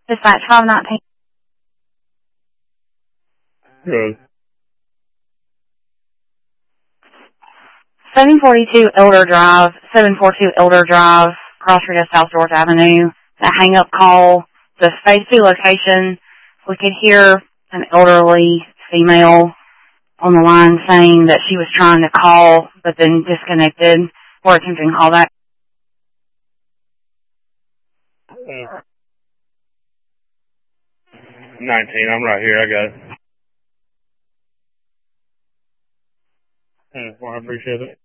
Dispatch 519. Good. 742 Elder Drive, cross street of South George Avenue. The hang-up call, the phase 2 location, we could hear an elderly female on the line saying that she was trying to call, but then disconnected. We're attempting to call back. 19, I'm right here, I got it. Well, I appreciate it.